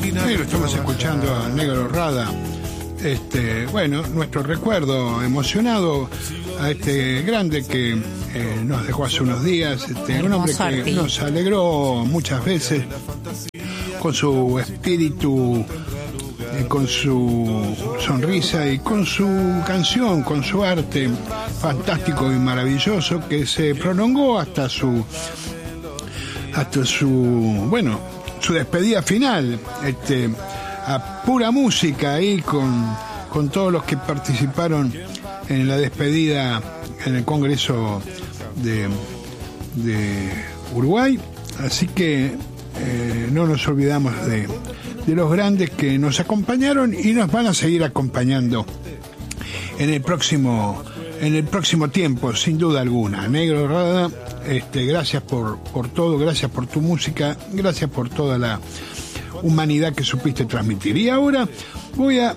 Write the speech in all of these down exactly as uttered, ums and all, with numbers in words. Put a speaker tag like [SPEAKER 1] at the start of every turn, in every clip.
[SPEAKER 1] Sí, lo estamos escuchando a Negro Rada. Este, bueno, nuestro recuerdo emocionado a este grande que eh, nos dejó hace unos días, este, un hombre que nos alegró muchas veces con su espíritu, eh, con su sonrisa y con su canción, con su arte fantástico y maravilloso que se prolongó hasta su hasta su bueno su despedida final, este a pura música ahí con, con todos los que participaron en la despedida en el Congreso de, de Uruguay. Así que eh, no nos olvidamos de, de los grandes que nos acompañaron y nos van a seguir acompañando en el próximo en el próximo tiempo, sin duda alguna. Negro Rada, este, gracias por, por todo, gracias por tu música, gracias por toda la humanidad que supiste transmitir. Y ahora voy a...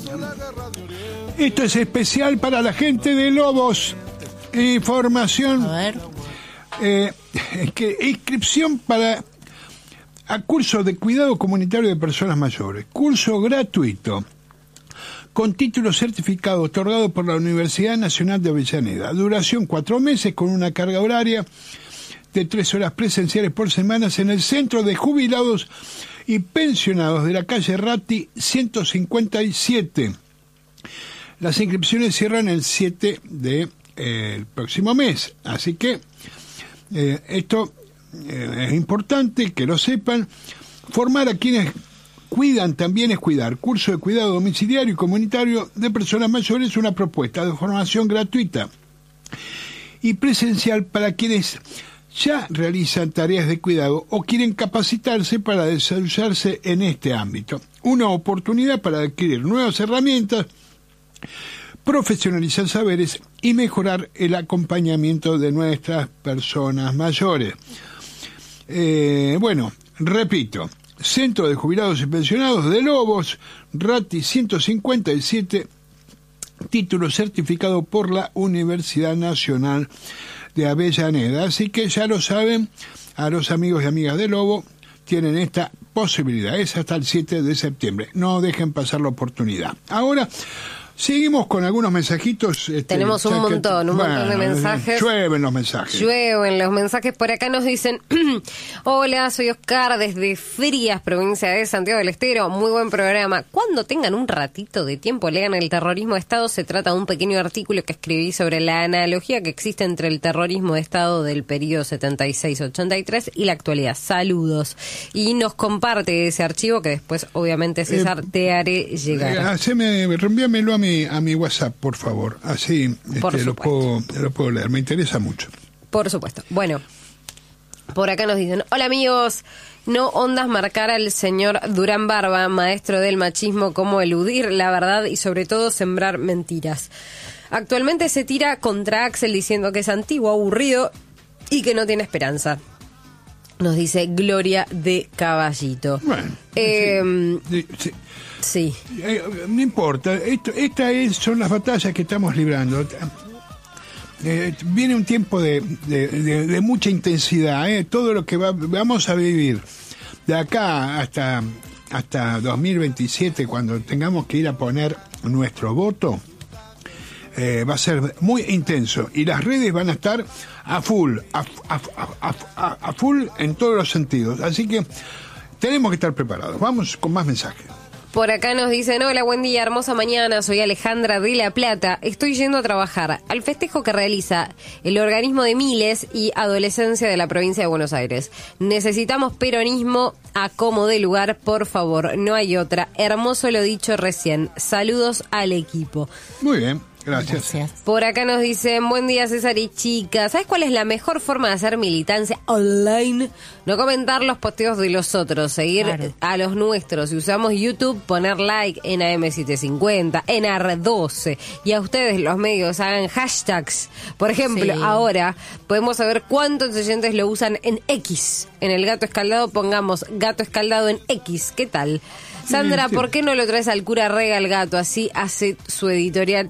[SPEAKER 1] Esto es especial para la gente de Lobos. Información.
[SPEAKER 2] A ver.
[SPEAKER 1] Eh, que inscripción para a curso de cuidado comunitario de personas mayores. Curso gratuito con título certificado otorgado por la Universidad Nacional de Avellaneda. Duración cuatro meses con una carga horaria de tres horas presenciales por semana en el Centro de Jubilados y Pensionados de la calle Ratti ciento cincuenta y siete. Las inscripciones cierran el siete del de, eh, próximo mes, así que eh, esto eh, es importante que lo sepan. Formar a quienes cuidan también es cuidar. Curso de cuidado domiciliario y comunitario de personas mayores, una propuesta de formación gratuita y presencial para quienes ya realizan tareas de cuidado o quieren capacitarse para desarrollarse en este ámbito. Una oportunidad para adquirir nuevas herramientas, profesionalizar saberes y mejorar el acompañamiento de nuestras personas mayores. Eh, bueno, repito, Centro de Jubilados y Pensionados de Lobos, Ratti ciento cincuenta y siete, título certificado por la Universidad Nacional de Avellaneda. Así que ya lo saben, a los amigos y amigas de Lobo tienen esta posibilidad, es hasta el siete de septiembre, no dejen pasar la oportunidad. Ahora seguimos con algunos mensajitos. Este,
[SPEAKER 2] Tenemos un montón, un bueno, montón de mensajes.
[SPEAKER 1] Llueven los mensajes.
[SPEAKER 2] Llueven los mensajes. Por acá nos dicen, hola, soy Oscar desde Frías, provincia de Santiago del Estero. Muy buen programa. Cuando tengan un ratito de tiempo, lean El terrorismo de Estado. Se trata de un pequeño artículo que escribí sobre la analogía que existe entre el terrorismo de Estado del periodo setenta y seis ochenta y tres y la actualidad. Saludos. Y nos comparte ese archivo que después, obviamente, César, eh, te haré llegar.
[SPEAKER 1] Eh, haceme, reenvíamelo a mi a mi WhatsApp, por favor, así este, lo puedo lo puedo leer, me interesa mucho.
[SPEAKER 2] Por supuesto. Bueno, por acá nos dicen, hola amigos, no ondas marcar al señor Durán Barba, maestro del machismo, como eludir la verdad y sobre todo sembrar mentiras. Actualmente se tira contra Axel diciendo que es antiguo, aburrido y que no tiene esperanza. Nos dice Gloria de Caballito.
[SPEAKER 1] Bueno,
[SPEAKER 2] eh,
[SPEAKER 1] sí, sí.
[SPEAKER 2] Sí.
[SPEAKER 1] Eh, no importa, esto, estas es, son las batallas que estamos librando. Eh, viene un tiempo de, de, de, de mucha intensidad, eh, todo lo que va, vamos a vivir de acá hasta, hasta dos mil veintisiete, cuando tengamos que ir a poner nuestro voto, eh, va a ser muy intenso y las redes van a estar a full, a, a, a, a, a full en todos los sentidos. Así que tenemos que estar preparados. Vamos con más mensajes.
[SPEAKER 2] Por acá nos dicen, hola, buen día, hermosa mañana, soy Alejandra de La Plata, estoy yendo a trabajar al festejo que realiza el organismo de Miles y Adolescencia de la provincia de Buenos Aires. Necesitamos peronismo a como de lugar, por favor, no hay otra. Hermoso lo dicho recién. Saludos al equipo.
[SPEAKER 1] Muy bien. Gracias. Gracias.
[SPEAKER 2] Por acá nos dicen, buen día César y chicas. ¿Sabes cuál es la mejor forma de hacer militancia online? No comentar los posteos de los otros, seguir claro. a los nuestros. Si usamos YouTube, poner like en A M setecientos cincuenta, en A R doce. Y a ustedes los medios hagan hashtags. Por ejemplo, sí. ahora podemos saber cuántos oyentes lo usan en X. En el gato escaldado pongamos gato escaldado en X. ¿Qué tal? Sandra, ¿por qué no lo traes al cura Rega al gato? Así hace su editorial, te dice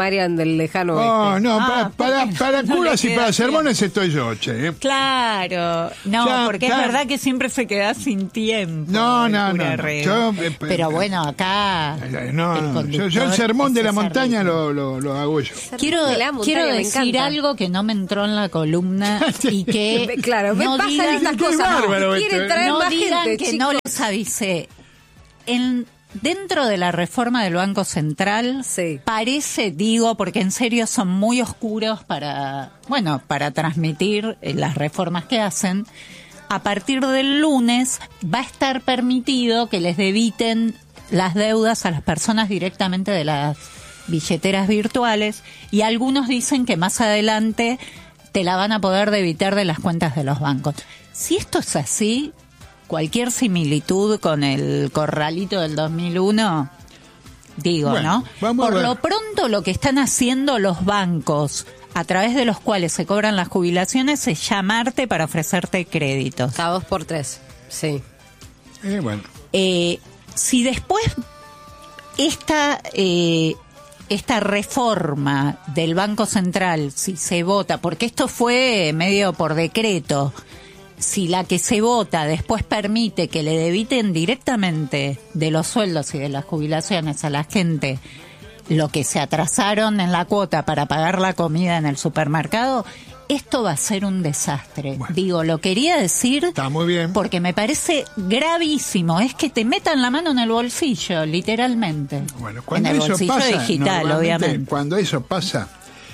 [SPEAKER 2] Marian del lejano
[SPEAKER 1] Oh,
[SPEAKER 2] oeste.
[SPEAKER 1] no,
[SPEAKER 3] Ah,
[SPEAKER 1] para,
[SPEAKER 3] ¿por qué
[SPEAKER 1] para, para
[SPEAKER 3] no
[SPEAKER 1] curas
[SPEAKER 3] le
[SPEAKER 1] y para
[SPEAKER 3] queda
[SPEAKER 1] sermones
[SPEAKER 3] tiempo?
[SPEAKER 1] estoy yo, che. ¿eh?
[SPEAKER 3] Claro, no,
[SPEAKER 1] Ya,
[SPEAKER 3] porque
[SPEAKER 1] ya.
[SPEAKER 3] es verdad que siempre se queda sin tiempo.
[SPEAKER 1] No,
[SPEAKER 3] el
[SPEAKER 1] no,
[SPEAKER 3] cura
[SPEAKER 1] no. no.
[SPEAKER 3] Herrera.
[SPEAKER 1] Yo, eh,
[SPEAKER 3] Pero
[SPEAKER 1] eh,
[SPEAKER 3] bueno, acá.
[SPEAKER 1] eh, no,
[SPEAKER 3] el
[SPEAKER 1] no, yo, yo el
[SPEAKER 3] conductor
[SPEAKER 1] sermón de
[SPEAKER 3] es
[SPEAKER 1] la
[SPEAKER 3] César
[SPEAKER 1] montaña
[SPEAKER 3] Rico.
[SPEAKER 1] lo, lo, lo hago yo.
[SPEAKER 3] Quiero,
[SPEAKER 2] De la montaña,
[SPEAKER 3] quiero
[SPEAKER 2] me
[SPEAKER 3] decir
[SPEAKER 2] encanta.
[SPEAKER 3] algo que no me entró en la columna y que
[SPEAKER 2] Claro, me
[SPEAKER 3] no
[SPEAKER 2] pasan
[SPEAKER 3] digan,
[SPEAKER 2] estas
[SPEAKER 1] Qué
[SPEAKER 2] cosas.
[SPEAKER 1] bárbaro
[SPEAKER 2] Quiere
[SPEAKER 1] esto, ¿eh?
[SPEAKER 2] traer
[SPEAKER 3] no
[SPEAKER 2] más
[SPEAKER 3] digan
[SPEAKER 2] gente,
[SPEAKER 3] que
[SPEAKER 2] chicos.
[SPEAKER 3] no les avisé. En, dentro de la reforma del Banco Central,
[SPEAKER 2] Sí.
[SPEAKER 3] parece, digo, porque en serio son muy oscuros para, bueno, para transmitir eh, las reformas que hacen. A partir del lunes va a estar permitido que les debiten las deudas a las personas directamente de las billeteras virtuales, y algunos dicen que más adelante te la van a poder debitar de las cuentas de los bancos. Si esto es así, cualquier similitud con el corralito del dos mil uno, digo,
[SPEAKER 1] Bueno,
[SPEAKER 3] ¿no?
[SPEAKER 1] vamos a
[SPEAKER 3] Por
[SPEAKER 1] ver.
[SPEAKER 3] lo pronto lo que están haciendo los bancos, a través de los cuales se cobran las jubilaciones, es llamarte para ofrecerte créditos.
[SPEAKER 2] Cada dos por tres, sí.
[SPEAKER 1] Eh, bueno.
[SPEAKER 3] Eh, si después esta eh, esta reforma del Banco Central, si se vota, porque esto fue medio por decreto, si la que se vota después permite que le debiten directamente de los sueldos y de las jubilaciones a la gente lo que se atrasaron en la cuota para pagar la comida en el supermercado, esto va a ser un desastre.
[SPEAKER 1] Bueno.
[SPEAKER 3] Digo, lo quería decir
[SPEAKER 1] Está muy bien.
[SPEAKER 3] porque me parece gravísimo. Es que te metan la mano en el bolsillo, literalmente.
[SPEAKER 1] Bueno,
[SPEAKER 3] en
[SPEAKER 1] cuando
[SPEAKER 3] el
[SPEAKER 1] eso
[SPEAKER 3] bolsillo
[SPEAKER 1] pasa,
[SPEAKER 3] digital,
[SPEAKER 1] normalmente,
[SPEAKER 3] obviamente.
[SPEAKER 1] cuando eso pasa,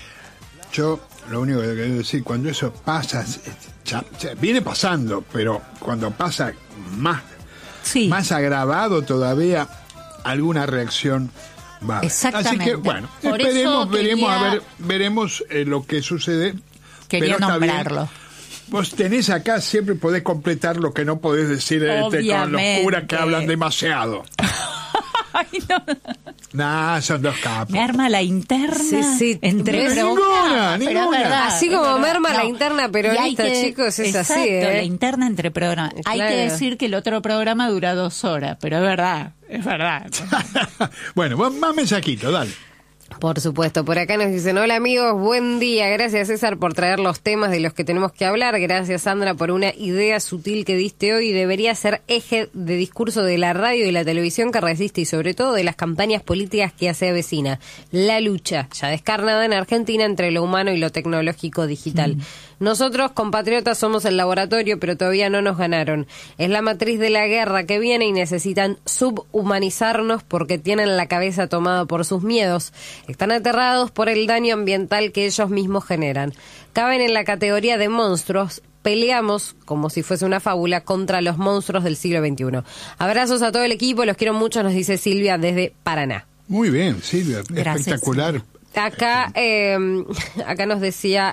[SPEAKER 1] yo lo único que quiero decir, cuando eso pasa, ya- ya viene pasando, pero cuando pasa más,
[SPEAKER 3] Sí,
[SPEAKER 1] más agravado todavía, alguna reacción va a haber.
[SPEAKER 3] Exactamente.
[SPEAKER 1] Así que, bueno,
[SPEAKER 3] Por
[SPEAKER 1] esperemos,
[SPEAKER 3] eso
[SPEAKER 1] veremos,
[SPEAKER 3] quería-
[SPEAKER 1] a ver, veremos eh, lo que sucede.
[SPEAKER 3] quería
[SPEAKER 1] pero está bien.
[SPEAKER 3] nombrarlo.
[SPEAKER 1] Vos tenés acá, siempre podés completar lo que no podés decir este, con los
[SPEAKER 3] Obviamente.
[SPEAKER 1] curas que hablan demasiado.
[SPEAKER 3] Ay, no.
[SPEAKER 1] Nah, son dos capos.
[SPEAKER 3] Me arma la interna
[SPEAKER 2] Sí, sí.
[SPEAKER 3] entre
[SPEAKER 1] Ninguna,
[SPEAKER 3] programas, pero es
[SPEAKER 1] ninguna.
[SPEAKER 3] verdad,
[SPEAKER 2] Así
[SPEAKER 3] es
[SPEAKER 2] como
[SPEAKER 3] verdad.
[SPEAKER 2] merma la
[SPEAKER 3] No.
[SPEAKER 2] interna
[SPEAKER 3] Y hay
[SPEAKER 2] peronista,
[SPEAKER 3] que-
[SPEAKER 2] chicos, es
[SPEAKER 3] exacto,
[SPEAKER 2] así, ¿eh?
[SPEAKER 3] la interna entre programas. Hay
[SPEAKER 2] Claro.
[SPEAKER 3] que decir que el otro programa dura dos horas, pero es verdad, es verdad.
[SPEAKER 1] Bueno, va- más mensajitos, dale.
[SPEAKER 2] Por supuesto, por acá nos dicen, hola amigos, buen día, gracias César por traer los temas de los que tenemos que hablar, gracias Sandra por una idea sutil que diste hoy, debería ser eje de discurso de la radio y la televisión que resiste y sobre todo de las campañas políticas que hace avecina, la lucha ya descarnada en Argentina entre lo humano y lo tecnológico digital. Nosotros, compatriotas, somos el laboratorio, pero todavía no nos ganaron. Es la matriz de la guerra que viene y necesitan subhumanizarnos porque tienen la cabeza tomada por sus miedos. Están aterrados por el daño ambiental que ellos mismos generan. Caben en la categoría de monstruos. Peleamos, como si fuese una fábula, contra los monstruos del siglo veintiuno. Abrazos a todo el equipo, los quiero mucho, nos dice Silvia desde Paraná.
[SPEAKER 1] Muy bien, Silvia,
[SPEAKER 3] Gracias,
[SPEAKER 1] espectacular.
[SPEAKER 2] Acá, eh, acá nos decía,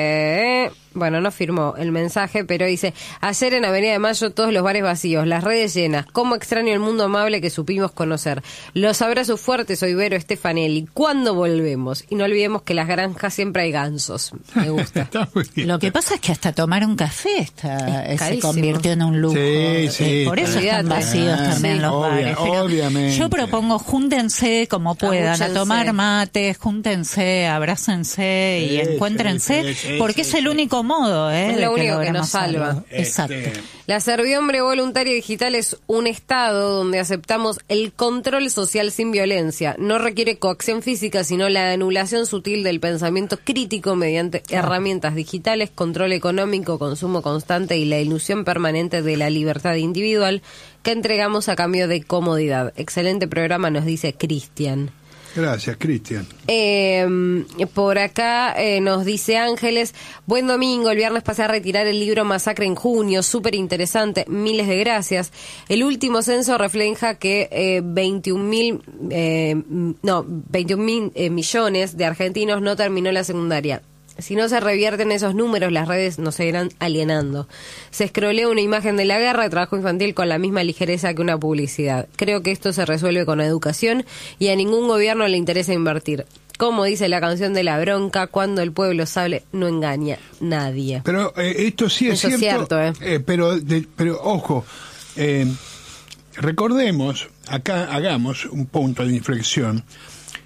[SPEAKER 2] eh, bueno, no firmó el mensaje, pero dice, ayer en Avenida de Mayo todos los bares vacíos, las redes llenas, cómo extraño el mundo amable que supimos conocer. Los abrazos fuertes, soy Vero Stefanelli. ¿Cuándo volvemos? Y no olvidemos que en las granjas siempre hay gansos. Me gusta.
[SPEAKER 1] Está muy bien.
[SPEAKER 3] Lo que pasa es que hasta tomar un café está,
[SPEAKER 2] Es
[SPEAKER 3] se
[SPEAKER 2] carísimo.
[SPEAKER 3] convirtió en un lujo.
[SPEAKER 1] Sí, sí,
[SPEAKER 3] Eh, Por eso
[SPEAKER 2] olvídate.
[SPEAKER 3] están vacíos
[SPEAKER 1] Ah,
[SPEAKER 3] también
[SPEAKER 1] sí.
[SPEAKER 3] los
[SPEAKER 1] Obvia-
[SPEAKER 3] bares. Pero
[SPEAKER 1] obviamente.
[SPEAKER 3] yo propongo, júntense como puedan, a
[SPEAKER 2] Amúchense.
[SPEAKER 3] tomar mates, júntense, abrácense y
[SPEAKER 1] Sí,
[SPEAKER 3] encuéntrense,
[SPEAKER 1] sí, sí,
[SPEAKER 3] porque
[SPEAKER 1] sí,
[SPEAKER 3] es el
[SPEAKER 1] sí.
[SPEAKER 3] único modo, ¿eh?
[SPEAKER 2] Es
[SPEAKER 3] de
[SPEAKER 2] lo único que
[SPEAKER 3] logremos
[SPEAKER 2] nos salva.
[SPEAKER 3] algo. Exacto.
[SPEAKER 1] Este,
[SPEAKER 2] La servidumbre voluntaria digital es un estado donde aceptamos el control social sin violencia. No requiere coacción física, sino la anulación sutil del pensamiento crítico mediante herramientas digitales, control económico, consumo constante y la ilusión permanente de la libertad individual que entregamos a cambio de comodidad. Excelente programa, nos dice Cristian.
[SPEAKER 1] Gracias, Cristian.
[SPEAKER 2] Eh, por acá eh, nos dice Ángeles, buen domingo, el viernes pasé a retirar el libro Masacre en junio, súper interesante, miles de gracias. El último censo refleja que eh, veintiún mil, eh, no, veintiún mil eh, millones de argentinos no terminó la secundaria. Si no se revierten esos números, las redes nos seguirán alienando. Se escrolea una imagen de la guerra de trabajo infantil con la misma ligereza que una publicidad. Creo que esto se resuelve con educación y a ningún gobierno le interesa invertir. Como dice la canción de La Bronca, cuando el pueblo sabe, no engaña nadie.
[SPEAKER 1] Pero eh, esto sí es
[SPEAKER 2] Eso es
[SPEAKER 1] cierto.
[SPEAKER 2] cierto, ¿eh?
[SPEAKER 1] eh, pero, de- pero ojo, eh, recordemos, acá hagamos un punto de inflexión,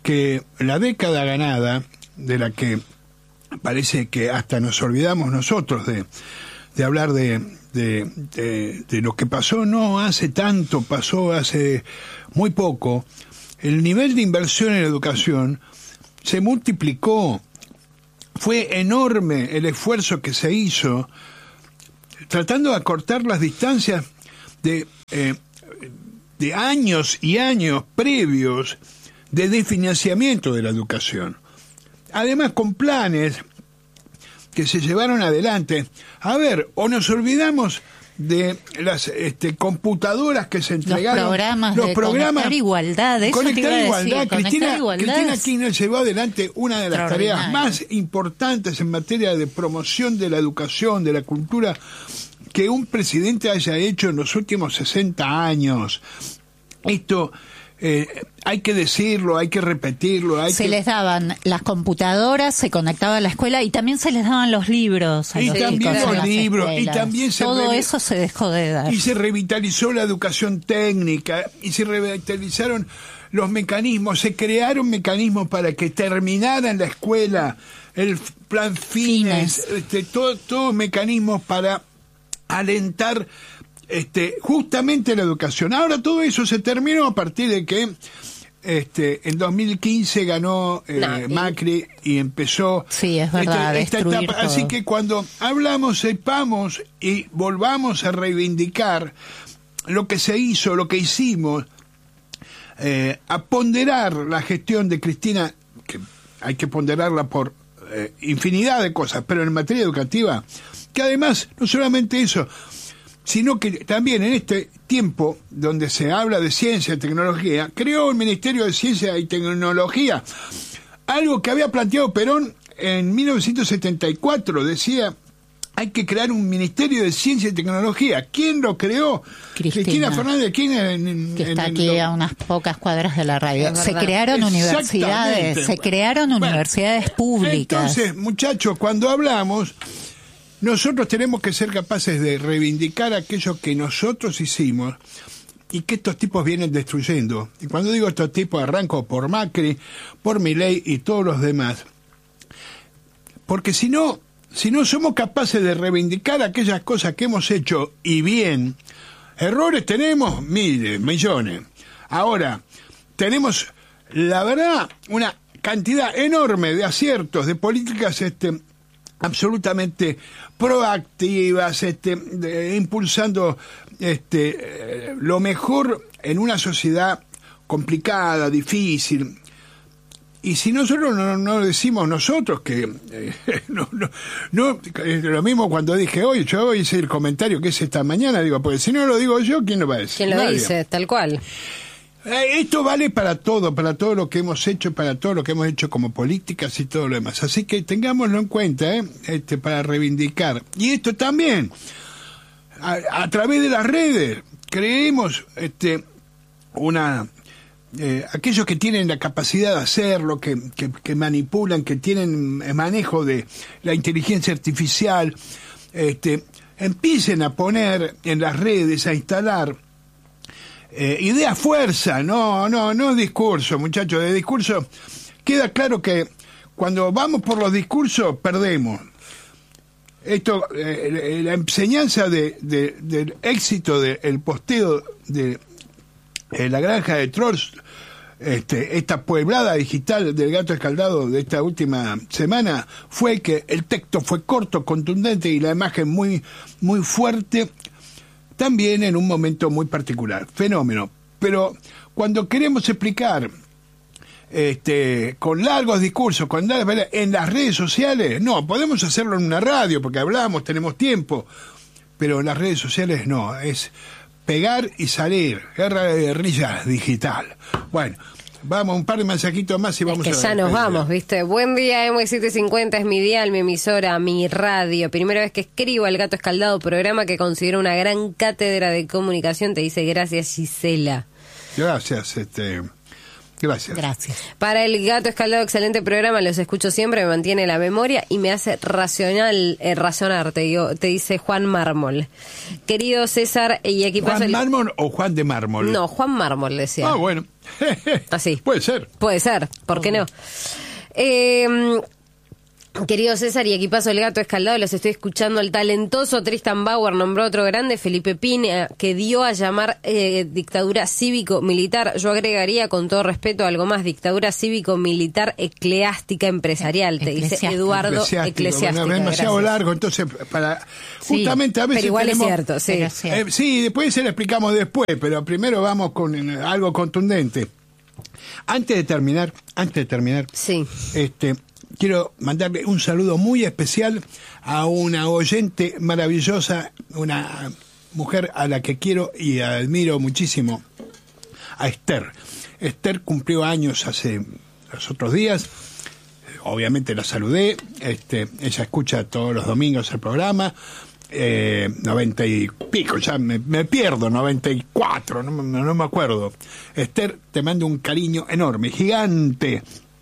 [SPEAKER 1] que la década ganada, de la que parece que hasta nos olvidamos nosotros de, de hablar de, de, de, de lo que pasó no hace tanto, pasó hace muy poco, el nivel de inversión en educación se multiplicó. Fue enorme el esfuerzo que se hizo tratando de acortar las distancias de, eh, de años y años previos de desfinanciamiento de la educación. Además, con planes que se llevaron adelante. A ver, o nos olvidamos de las este, computadoras que se entregaron,
[SPEAKER 3] los programas
[SPEAKER 1] los
[SPEAKER 3] de
[SPEAKER 1] programas,
[SPEAKER 3] Conectar Igualdad, eso
[SPEAKER 1] Conectar
[SPEAKER 3] te iba
[SPEAKER 1] Igualdad.
[SPEAKER 3] a decir,
[SPEAKER 1] Cristina,
[SPEAKER 3] Conectar Igualdad
[SPEAKER 1] Cristina Kirchner llevó adelante una de las tareas más importantes en materia de promoción de la educación, de la cultura, que un presidente haya hecho en los últimos sesenta años. Esto eh, hay que decirlo, hay que repetirlo. Hay
[SPEAKER 3] se
[SPEAKER 1] que...
[SPEAKER 3] les daban las computadoras, se conectaba a la escuela y también se les daban los libros a
[SPEAKER 1] y
[SPEAKER 3] los
[SPEAKER 1] también
[SPEAKER 3] chicos
[SPEAKER 1] los libros y también se
[SPEAKER 3] todo
[SPEAKER 1] re...
[SPEAKER 3] eso se dejó de dar.
[SPEAKER 1] Y se revitalizó la educación técnica y se revitalizaron los mecanismos, se crearon mecanismos para que terminaran la escuela, el plan fines, fines. Este, todo, todos mecanismos para alentar este, justamente la educación. Ahora todo eso se terminó a partir de que este, en dos mil quince ganó eh, no, Macri y empezó
[SPEAKER 3] sí, es verdad,
[SPEAKER 1] esta, esta etapa.
[SPEAKER 3] Todo.
[SPEAKER 1] Así que cuando hablamos, sepamos y volvamos a reivindicar lo que se hizo, lo que hicimos, eh, a ponderar la gestión de Cristina, que hay que ponderarla por eh, infinidad de cosas, pero en materia educativa, que además, no solamente eso, sino que también en este tiempo donde se habla de ciencia y tecnología, creó el Ministerio de Ciencia y Tecnología, algo que había planteado Perón en mil novecientos setenta y cuatro, decía, hay que crear un Ministerio de Ciencia y Tecnología. ¿Quién lo creó?
[SPEAKER 3] Cristina,
[SPEAKER 1] Cristina Fernández, ¿quién en, en,
[SPEAKER 3] que está
[SPEAKER 1] en,
[SPEAKER 3] aquí
[SPEAKER 1] en,
[SPEAKER 3] a unas pocas cuadras de la radio. Se crearon universidades, se crearon bueno, universidades públicas.
[SPEAKER 1] Entonces, muchachos, cuando hablamos, nosotros tenemos que ser capaces de reivindicar aquello que nosotros hicimos y que estos tipos vienen destruyendo. Y cuando digo estos tipos, arranco por Macri, por Milei y todos los demás. Porque si no, si no somos capaces de reivindicar aquellas cosas que hemos hecho y bien, errores tenemos miles, millones. Ahora, tenemos, la verdad, una cantidad enorme de aciertos, de políticas este absolutamente proactivas, este, de, impulsando este, eh, lo mejor en una sociedad complicada, difícil. Y si nosotros no, no decimos nosotros que eh, no, no, no es lo mismo cuando dije hoy, yo hoy hice el comentario que es esta mañana, digo, porque si no lo digo yo, ¿quién lo va a decir?
[SPEAKER 2] ¿Quién lo
[SPEAKER 1] Nadie.
[SPEAKER 2] dice? Tal cual.
[SPEAKER 1] Esto vale para todo, para todo lo que hemos hecho, para todo lo que hemos hecho como políticas y todo lo demás. Así que tengámoslo en cuenta, ¿eh? este, para reivindicar. Y esto también, a, a través de las redes, creemos este, una... Eh, aquellos que tienen la capacidad de hacerlo, que, que, que manipulan, que tienen manejo de la inteligencia artificial, este, empiecen a poner en las redes, a instalar Eh, idea fuerza, no, no, no discurso, muchachos, de discurso queda claro que cuando vamos por los discursos perdemos. Esto, eh, la enseñanza de, de, del éxito del posteo de eh, la granja de Trolls, este, esta pueblada digital del gato escaldado de esta última semana, fue que el texto fue corto, contundente y la imagen muy, muy fuerte. También en un momento muy particular, fenómeno. Pero cuando queremos explicar este, con largos discursos, con largas, en las redes sociales, no, podemos hacerlo en una radio porque hablamos, tenemos tiempo, pero en las redes sociales no, es pegar y salir, guerra de guerrillas digital. Bueno, vamos, un par de mensajitos más y vamos
[SPEAKER 2] es que
[SPEAKER 1] a...
[SPEAKER 2] ya nos vamos, ¿viste? Buen día, M setecientos cincuenta es mi dial, mi emisora, mi radio. Primera vez que escribo El Gato Escaldado, programa que considero una gran cátedra de comunicación. Te dice gracias, Gisela.
[SPEAKER 1] Gracias, este... Gracias.
[SPEAKER 3] Gracias.
[SPEAKER 2] Para el Gato Escaldado, excelente programa, los escucho siempre, me mantiene la memoria y me hace racional, eh, razonar, te, digo, te dice Juan Mármol. Querido César y equipazo...
[SPEAKER 1] ¿Juan Mármol o Juan de Mármol?
[SPEAKER 2] No, Juan Mármol decía.
[SPEAKER 1] Ah, bueno.
[SPEAKER 2] Así.
[SPEAKER 1] Puede ser.
[SPEAKER 2] Puede ser, ¿por qué no? Eh... Querido César y equipazo del Gato Escaldado, los estoy escuchando. El talentoso Tristan Bauer nombró otro grande, Felipe Pina, que dio a llamar eh, dictadura cívico-militar. Yo agregaría, con todo respeto, algo más: dictadura cívico-militar eclesiástica empresarial, te dice Eduardo Eclesiástica.
[SPEAKER 1] Bueno, es demasiado largo, entonces, para
[SPEAKER 2] sí,
[SPEAKER 1] justamente a veces
[SPEAKER 2] pero igual
[SPEAKER 1] tenemos,
[SPEAKER 2] es cierto, sí.
[SPEAKER 1] Es cierto. Eh, sí, después se lo explicamos después, pero primero vamos con eh, algo contundente. Antes de terminar, antes de terminar,
[SPEAKER 2] sí.
[SPEAKER 1] este... quiero mandarle un saludo muy especial a una oyente maravillosa, una mujer a la que quiero y admiro muchísimo, a Esther. Esther cumplió años hace los otros días, obviamente la saludé, este, ella escucha todos los domingos el programa, eh, noventa y pico, ya me, me pierdo, noventa y cuatro, no, no, no me acuerdo. Esther, te mando un cariño enorme, gigante.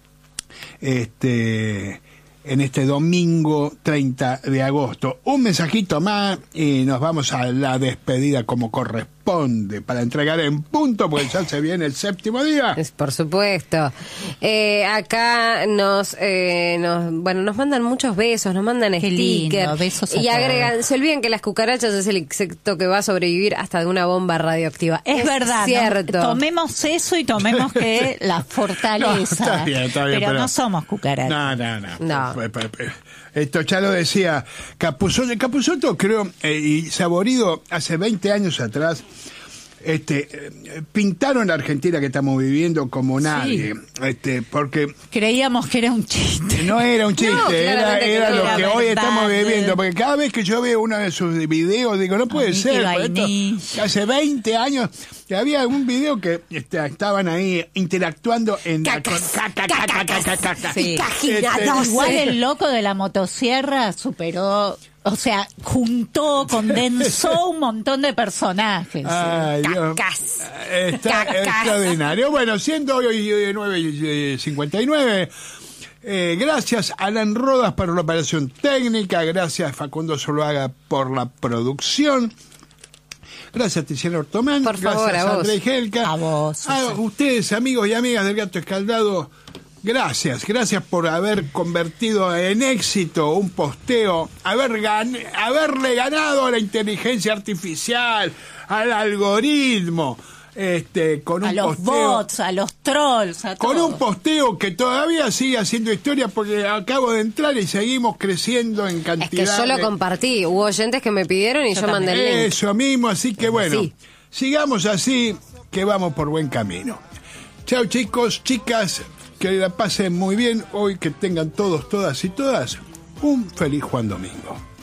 [SPEAKER 1] Este, en este domingo treinta de agosto. Un mensajito más y nos vamos a la despedida como corresponde para entregar en punto, porque ya se viene el séptimo día.
[SPEAKER 2] Es, por supuesto. Eh, acá nos, eh, nos, bueno, nos mandan muchos besos, nos mandan
[SPEAKER 3] Qué
[SPEAKER 2] stickers.
[SPEAKER 3] lindo, besos a
[SPEAKER 2] y agregan,
[SPEAKER 3] todos.
[SPEAKER 2] se olvidan que las cucarachas es el insecto que va a sobrevivir hasta de una bomba radioactiva.
[SPEAKER 3] Es, es verdad,
[SPEAKER 2] cierto.
[SPEAKER 3] ¿no? Tomemos eso y tomemos que la fortaleza.
[SPEAKER 1] No, está bien, está bien,
[SPEAKER 3] pero,
[SPEAKER 1] pero
[SPEAKER 3] no somos cucarachas.
[SPEAKER 1] No, no, no.
[SPEAKER 2] No.
[SPEAKER 1] Esto ya lo decía Capusotto. Capusotto, creo, eh, y Saborido, hace veinte años atrás, este, eh, pintaron la Argentina que estamos viviendo como nadie. Sí. Este, porque
[SPEAKER 3] creíamos que era un chiste.
[SPEAKER 1] No era un chiste,
[SPEAKER 2] no,
[SPEAKER 1] era, era
[SPEAKER 2] no,
[SPEAKER 1] lo
[SPEAKER 2] era
[SPEAKER 1] que
[SPEAKER 2] verdad.
[SPEAKER 1] Hoy estamos viviendo. Porque cada vez que yo veo uno de sus videos, digo, no puede ser. Esto, hace veinte años que había un video que este, estaban ahí interactuando en
[SPEAKER 2] Cacas,
[SPEAKER 1] con, caca, caca, caca, caca,
[SPEAKER 3] sí.
[SPEAKER 1] este,
[SPEAKER 3] Igual el loco de la motosierra superó, o sea, juntó, condensó un montón de personajes.
[SPEAKER 1] Ay, Dios.
[SPEAKER 2] Cacas.
[SPEAKER 1] Está
[SPEAKER 2] Cacas.
[SPEAKER 1] extraordinario. Bueno, siendo hoy nueve y cincuenta y nueve, eh, gracias a Alan Rodas por la operación técnica, gracias Facundo Zuluaga por la producción. Gracias, Tiziana Ortomán.
[SPEAKER 2] Por favor,
[SPEAKER 1] gracias,
[SPEAKER 2] a vos.
[SPEAKER 1] André Gelca.
[SPEAKER 3] A vos.
[SPEAKER 1] A ustedes, amigos y amigas del Gato Escaldado, gracias. Gracias por haber convertido en éxito un posteo, haber gan haberle ganado a la inteligencia artificial, al algoritmo, este, con un
[SPEAKER 3] a los
[SPEAKER 1] posteo,
[SPEAKER 3] bots, a los trolls, a
[SPEAKER 1] con
[SPEAKER 3] todo.
[SPEAKER 1] un posteo que todavía sigue haciendo historia porque acabo de entrar y seguimos creciendo en cantidad.
[SPEAKER 2] Es que yo lo
[SPEAKER 1] de...
[SPEAKER 2] compartí, hubo oyentes que me pidieron y yo, yo mandé el link.
[SPEAKER 1] Eso mismo, así que bueno,
[SPEAKER 2] sí.
[SPEAKER 1] Sigamos así, que vamos por buen camino. Chao chicos, chicas, que la pasen muy bien hoy, que tengan todos, todas y todas un feliz Juan Domingo.